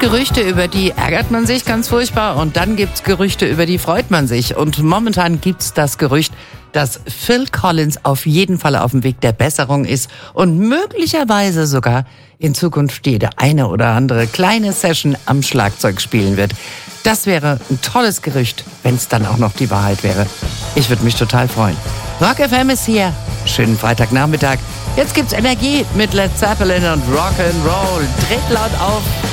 Gerüchte, über die ärgert man sich ganz furchtbar, und dann gibt's Gerüchte, über die freut man sich. Und momentan gibt's das Gerücht, dass Phil Collins auf jeden Fall auf dem Weg der Besserung ist und möglicherweise sogar in Zukunft jede eine oder andere kleine Session am Schlagzeug spielen wird. Das wäre ein tolles Gerücht, wenn es dann auch noch die Wahrheit wäre. Ich würde mich total freuen. Rock FM ist hier. Schönen Freitagnachmittag. Jetzt gibt's Energie mit Led Zeppelin und Rock'n'Roll. Dreht laut auf.